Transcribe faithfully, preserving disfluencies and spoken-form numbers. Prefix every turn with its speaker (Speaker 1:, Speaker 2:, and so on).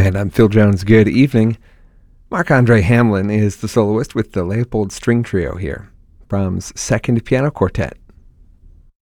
Speaker 1: And I'm Phil Jones. Good evening. Marc-Andre Hamelin is the soloist with the Leopold String Trio here. Brahms' Second Piano Quartet.